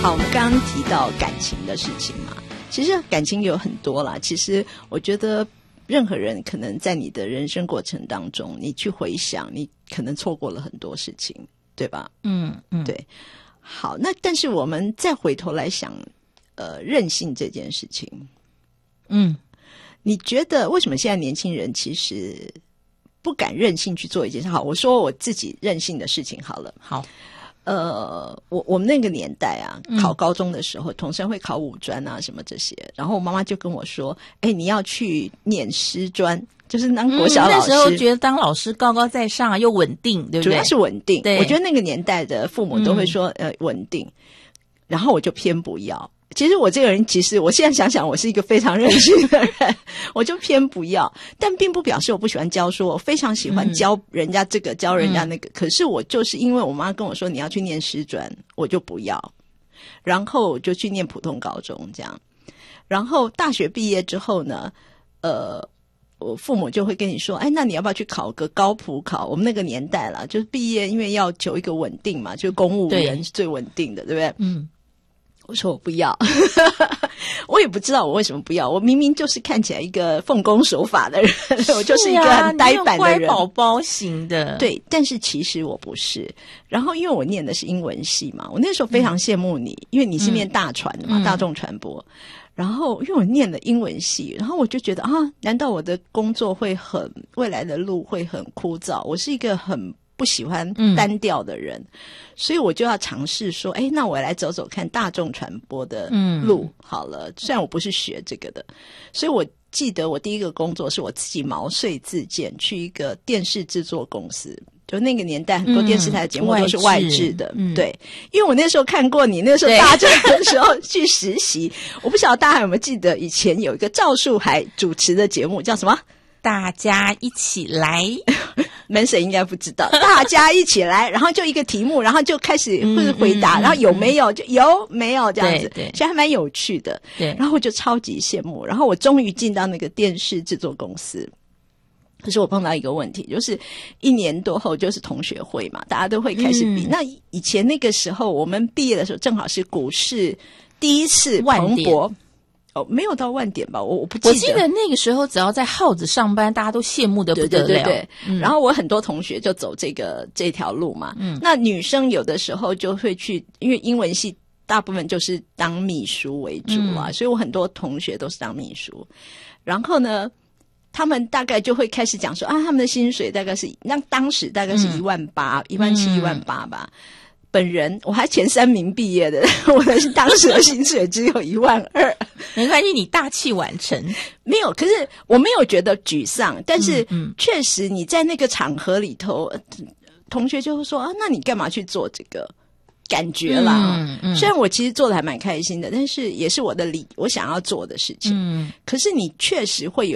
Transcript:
好，我们刚刚提到感情的事情嘛，其实感情有很多啦。其实我觉得任何人可能在你的人生过程当中，你去回想，你可能错过了很多事情，对吧？对。好，那但是我们再回头来想，任性这件事情，你觉得为什么现在年轻人其实不敢任性去做一件事？好，我说我自己任性的事情好了。 好。 我们那个年代啊，考高中的时候，统生会考五专啊什么这些，然后我妈妈就跟我说，你要去念师专，就是当国小老师。 那时候觉得当老师高高在上又稳定，对不对？ 主要是稳定。 对， 我觉得那个年代的父母都会说稳定，然后我就偏不要。其实我这个人，其实我现在想想，我是一个非常任性的人，我就偏不要。但并不表示我不喜欢教书，我非常喜欢教人家这个，教人家那个。可是我就是因为我妈跟我说你要去念师专，我就不要，然后我就去念普通高中这样。然后大学毕业之后呢，我父母就会跟你说，那你要不要去考个高普考？我们那个年代啦，就是毕业因为要求一个稳定嘛，就是公务员是最稳定的，对不对？我说我不要我也不知道我为什么不要，我明明就是看起来一个奉公守法的人，我就是一个很呆板的人， 乖宝宝型的。 对，但是其实我不是。然后因为我念的是英文系嘛，我那时候非常羡慕你，因为你是念大传的嘛，大众传播。然后因为我念了英文系，然后我就觉得难道我的工作会未来的路会很枯燥？我是一个很不喜欢单调的人，所以我就要尝试说，那我来走走看大众传播的路好了。虽然我不是学这个的，所以我记得我第一个工作是我自己毛遂自荐去一个电视制作公司。就那个年代很多电视台的节目都是外制的，对，因为我那时候看过你那时候大专的时候去实习，我不晓得大家有没有记得以前有一个赵树海主持的节目叫什么？ 大家一起来。 门神应该不知道，大家一起来，然后就一个题目，然后就开始会回答，然后有没有就有没有这样子， 对， 所以还蛮有趣的。 对， 然后我就超级羡慕，然后我终于进到那个电视制作公司。可是我碰到一个问题，就是1年多后就是同学会嘛，大家都会开始比。那以前那个时候我们毕业的时候正好是股市第一次蓬勃，没有到万点吧，我不记得。 我记得那个时候只要在号子上班，大家都羡慕得不得了。 对，然后我很多同学就走这条路嘛。那女生有的时候就会去，因为英文系大部分就是当秘书为主啊，所以我很多同学都是当秘书。然后呢，他们大概就会开始讲说他们的薪水大概是，那当时大概是18000、17000、18000吧。本人我还前3名毕业的，我的当时的薪水只有12000。 没关系，你大器晚成。 没有，可是我没有觉得沮丧，但是确实你在那个场合里头，同学就会说那你干嘛去做这个？感觉啦，虽然我其实做的还蛮开心的，但是也是我想要做的事情。可是你确实会有